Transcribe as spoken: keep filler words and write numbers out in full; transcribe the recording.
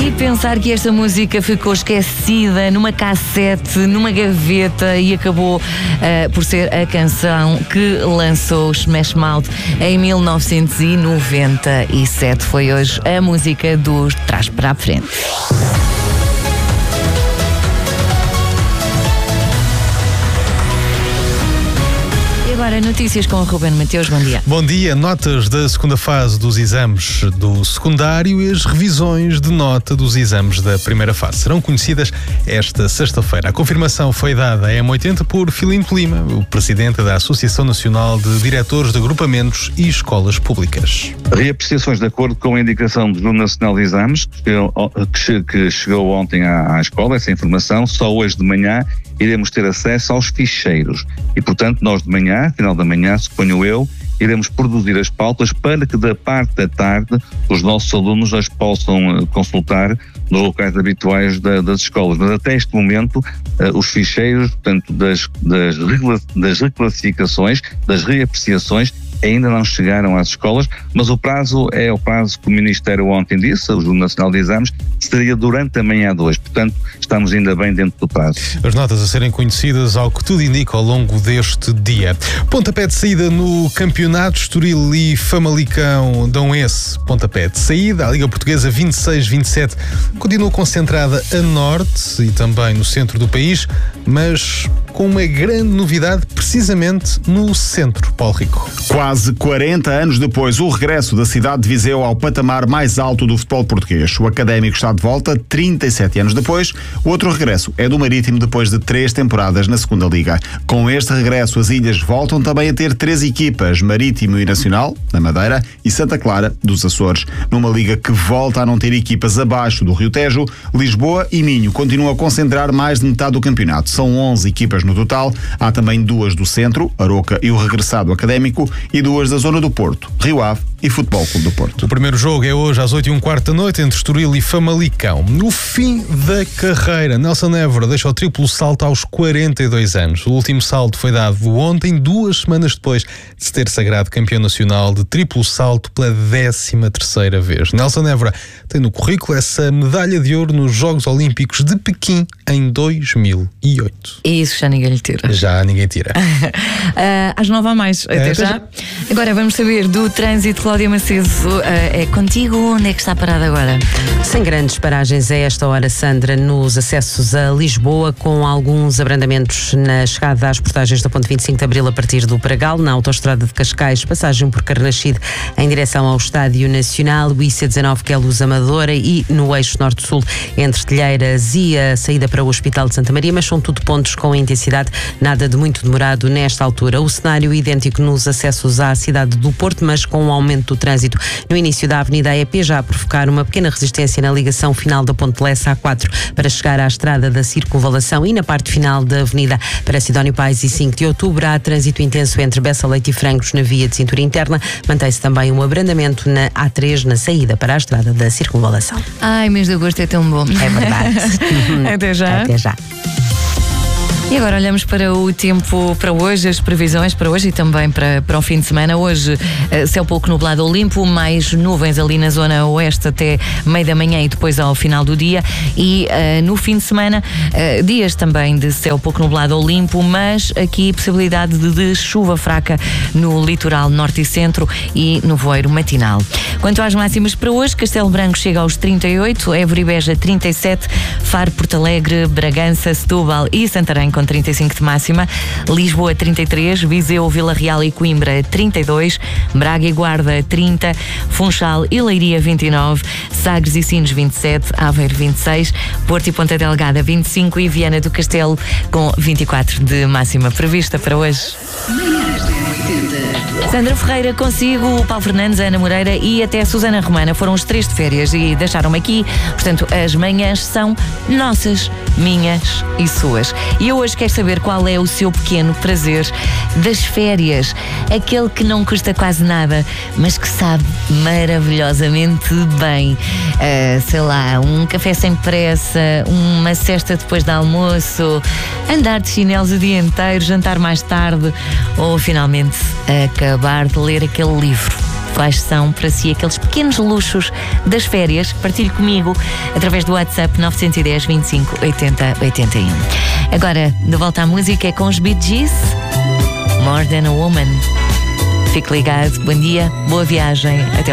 E pensar que esta música ficou esquecida numa cassete, numa gaveta e acabou uh, por ser a canção que lançou Smash Mouth em mil novecentos e noventa e sete. Foi hoje a música do Trás para a Frente. Agora, notícias com o Ruben Mateus, bom dia. Bom dia. Notas da segunda fase dos exames do secundário e as revisões de nota dos exames da primeira fase serão conhecidas esta sexta-feira. A confirmação foi dada a M oitenta por Filipe Lima, o presidente da Associação Nacional de Diretores de Agrupamentos e Escolas Públicas. Reapreciações de acordo com a indicação do Júri Nacional de Exames, que chegou ontem à escola, essa informação, só hoje de manhã iremos ter acesso aos ficheiros e, portanto, nós de manhã, final da manhã, suponho eu, iremos produzir as pautas para que da parte da tarde os nossos alunos as possam consultar nos locais habituais da, das escolas. Mas até este momento, uh, os ficheiros, portanto, das, das, das reclassificações, das reapreciações, ainda não chegaram às escolas, mas o prazo é o prazo que o Ministério ontem disse, o Júri Nacional de Exames, seria durante a manhã de hoje. Portanto, estamos ainda bem dentro do prazo. As notas a serem conhecidas, ao que tudo indica, ao longo deste dia. Pontapé de saída no campeonato. Estoril e Famalicão dão esse pontapé de saída. A Liga Portuguesa vinte e seis vinte e sete continua concentrada a norte e também no centro do país, mas com uma grande novidade precisamente no centro, Paulo Rico. Quase quarenta anos depois, o regresso da cidade de Viseu ao patamar mais alto do futebol português. O Académico está de volta trinta e sete anos depois. O outro regresso é do Marítimo depois de três temporadas na segunda Liga. Com este regresso, as ilhas voltam também a ter três equipas, Marítimo e Nacional, na Madeira, e Santa Clara, dos Açores. Numa liga que volta a não ter equipas abaixo do Rio Tejo, Lisboa e Minho continuam a concentrar mais de metade do campeonato. São onze equipas no total. Há também duas do centro, Aroca e o regressado Académico, e duas da zona do Porto, Rio Ave e Futebol Clube do Porto. O primeiro jogo é hoje às oito e um quarto da noite entre Estoril e Famalicão. No fim da carreira, Nelson Évora deixa o triplo salto aos quarenta e dois anos. O último salto foi dado ontem, duas semanas depois de se ter sagrado campeão nacional de triplo salto pela décima terceira vez. Nelson Évora tem no currículo essa medalha de ouro nos Jogos Olímpicos de Pequim em dois mil e oito. Isso já ninguém lhe tira. Já ninguém tira. uh, às nove a mais, até é, já. já. Agora vamos saber do trânsito. Cláudia Macedo, uh, é contigo, onde é que está parada agora? Sem grandes paragens a esta hora, Sandra, nos acessos a Lisboa, com alguns abrandamentos na chegada às portagens da Ponte vinte e cinco de Abril a partir do Pragal, na autoestrada de Cascais, passagem por Carnaxide em direção ao Estádio Nacional, o I C dezanove, que é Luz Amadora, e no eixo norte-sul entre Telheiras e a saída para o Hospital de Santa Maria, mas são tudo pontos com intensidade, nada de muito demorado nesta altura. O cenário idêntico nos acessos à cidade do Porto, mas com um aumento do trânsito no início da Avenida E P, já a provocar uma pequena resistência na ligação final da Ponte Lessa A quatro para chegar à estrada da Circunvalação, e na parte final da Avenida para Sidónio Pais e cinco de Outubro há trânsito intenso entre Bessa Leite e Francos na via de cintura interna. Mantém-se também um abrandamento na A três na saída para a estrada da Circunvalação. Ai, mês de agosto é tão bom. É verdade. Até já. Até já. E agora olhamos para o tempo para hoje, as previsões para hoje e também para, para o fim de semana. Hoje, uh, céu pouco nublado ou limpo, mais nuvens ali na zona oeste até meio da manhã e depois ao final do dia. E uh, no fim de semana, uh, dias também de céu pouco nublado ou limpo, mas aqui possibilidade de, de chuva fraca no litoral norte e centro e no voeiro matinal. Quanto às máximas para hoje, Castelo Branco chega aos trinta e oito, Évora e Beja trinta e sete, Faro, Porto Alegre, Bragança, Setúbal e Santarém com trinta e cinco de máxima, Lisboa trinta e três, Viseu, Vila Real e Coimbra trinta e dois, Braga e Guarda trinta, Funchal e Leiria vinte e nove, Sagres e Sines vinte e sete, Aveiro vinte e seis, Porto e Ponta Delgada vinte e cinco e Viana do Castelo com vinte e quatro de máxima prevista para hoje. Sandra Ferreira consigo, o Paulo Fernandes, a Ana Moreira e até a Susana Romana foram os três de férias e deixaram-me aqui. Portanto, as manhãs são nossas, minhas e suas. E eu hoje quero saber qual é o seu pequeno prazer das férias. Aquele que não custa quase nada, mas que sabe maravilhosamente bem. Uh, sei lá, um café sem pressa, uma cesta depois do almoço, andar de chinelos o dia inteiro, jantar mais tarde ou finalmente acabar de ler aquele livro Quais são para si aqueles pequenos luxos das férias? Partilhe comigo através do WhatsApp nove um zero, vinte e cinco, oitenta, oitenta e um. Agora, de volta à música é com os Bee Gees, More Than a Woman. Fique ligado, bom dia, boa viagem, até